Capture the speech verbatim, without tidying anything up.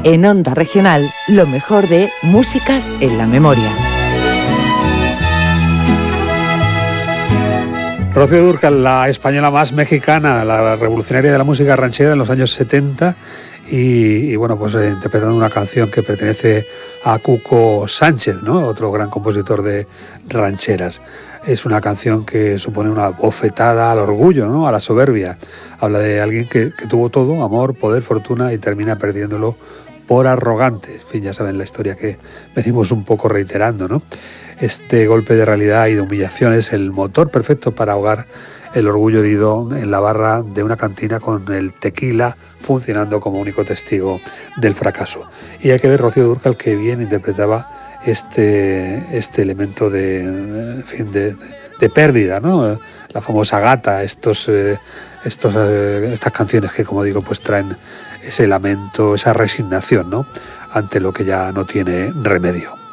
En Onda Regional, lo mejor de Músicas en la Memoria. Rocío Dúrcal, la española más mexicana, la revolucionaria de la música ranchera en los años setenta y, y bueno, pues eh, interpretando una canción que pertenece a Cuco Sánchez, ¿no? Otro gran compositor de rancheras. Es una canción que supone una bofetada al orgullo, ¿no? A la soberbia. Habla de alguien que, que tuvo todo, amor, poder, fortuna y termina perdiéndolo por arrogante. En fin, ya saben la historia que venimos un poco reiterando, ¿no? Este golpe de realidad y de humillación es el motor perfecto para ahogar el orgullo herido en la barra de una cantina con el tequila funcionando como único testigo del fracaso. Y hay que ver Rocío Dúrcal que bien interpretaba este, este elemento de, en fin, de, de pérdida, ¿no? La famosa gata, estos, eh, estos, eh, estas canciones que, como digo, pues traen ese lamento, esa resignación, ¿no? Ante lo que ya no tiene remedio.